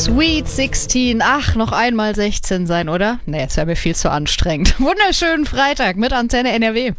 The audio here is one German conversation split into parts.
Sweet 16. Ach, noch einmal 16 sein, oder? Nee, das wäre mir viel zu anstrengend. Wunderschönen Freitag mit Antenne NRW.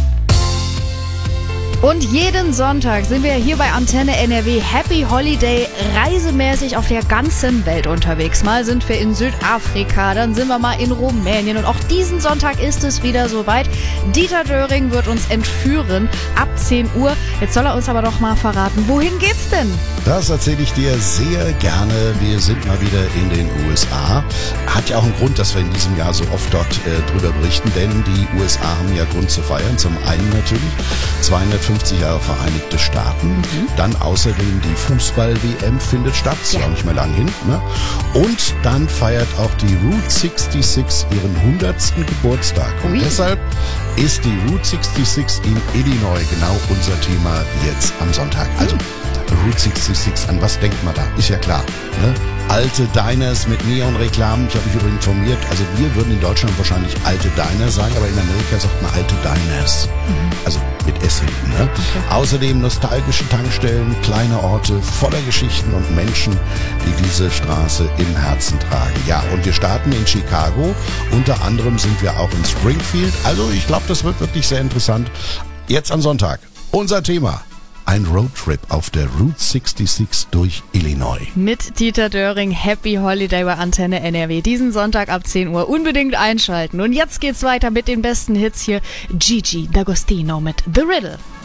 Und jeden Sonntag sind wir hier bei Antenne NRW Happy Holiday reisemäßig auf der ganzen Welt unterwegs. Mal sind wir in Südafrika, dann sind wir mal in Rumänien und auch diesen Sonntag ist es wieder soweit. Dieter Döring wird uns entführen ab 10 Uhr. Jetzt soll er uns aber doch mal verraten, wohin geht's denn? Das erzähle ich dir sehr gerne. Wir sind mal wieder in den USA. Hat ja auch einen Grund, dass wir in diesem Jahr so oft dort drüber berichten, denn die USA haben ja Grund zu feiern. Zum einen natürlich 250 Jahre Vereinigte Staaten, dann außerdem die Fußball-WM findet statt, ist ja auch nicht mehr lang hin, ne? Und dann feiert auch die Route 66 ihren 100. Geburtstag. Und deshalb ist die Route 66 in Illinois genau unser Thema jetzt am Sonntag. Also Route 66, an was denkt man da? Ist ja klar, ne? Alte Diners mit Neonreklamen. Ich habe mich übrigens informiert, also wir würden in Deutschland wahrscheinlich alte Diner sagen, aber in Amerika sagt man alte Diners. Also mit S hinten, ne? Okay. Außerdem nostalgische Tankstellen, kleine Orte voller Geschichten und Menschen, die diese Straße im Herzen tragen. Ja, und wir starten in Chicago. Unter anderem sind wir auch in Springfield. Also ich glaube, das wird wirklich sehr interessant. Jetzt am Sonntag. Unser Thema. Ein Roadtrip auf der Route 66 durch Illinois. Mit Dieter Döring, Happy Holiday bei Antenne NRW. Diesen Sonntag ab 10 Uhr unbedingt einschalten. Und jetzt geht's weiter mit den besten Hits hier. Gigi D'Agostino mit The Riddle.